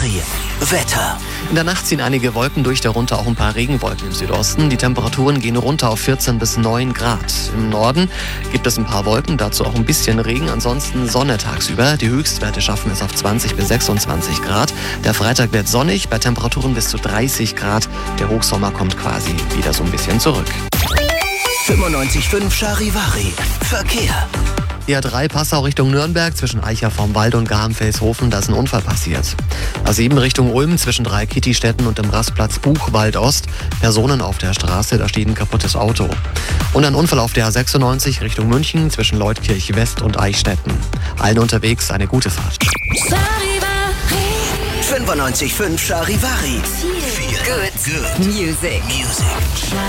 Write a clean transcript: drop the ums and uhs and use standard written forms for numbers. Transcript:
Charivari. Wetter. In der Nacht ziehen einige Wolken durch, darunter auch ein paar Regenwolken im Südosten. Die Temperaturen gehen runter auf 14 bis 9 Grad. Im Norden gibt es ein paar Wolken, dazu auch ein bisschen Regen. Ansonsten Sonne tagsüber. Die Höchstwerte schaffen es auf 20 bis 26 Grad. Der Freitag wird sonnig, bei Temperaturen bis zu 30 Grad. Der Hochsommer kommt quasi wieder so ein bisschen zurück. 95.5 Charivari. Verkehr. Die A3 Passau Richtung Nürnberg zwischen Eicher vorm Wald und Garm-Vilshofen, da ist ein Unfall passiert. A7 Richtung Ulm zwischen Dreikitti-Städten und dem Rastplatz Buchwald Ost. Personen auf der Straße, da steht ein kaputtes Auto. Und ein Unfall auf der A96 Richtung München zwischen Leutkirch West und Eichstätten. Allen unterwegs eine gute Fahrt. 95.5 Charivari. Good music.